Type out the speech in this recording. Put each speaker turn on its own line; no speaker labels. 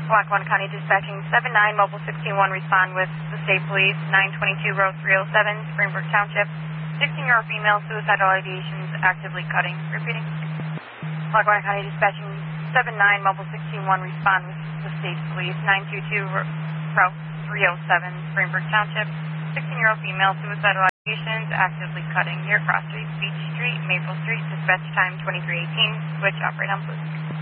Lackawanna County Dispatching 79, Mobile 16-1, respond with the State Police, 922 Road 307, Springbrook Township. 16-year-old female, suicidal ideations, actively cutting. Repeating. Lackawanna County Dispatching 79, Mobile 16-1, respond with the State Police, 922 Route 307, Springbrook Township. 16-year-old female, suicidal ideations, actively cutting near Cross Street, Beach Street, Maple Street. Dispatch time 2318. Switch, operate on Blue.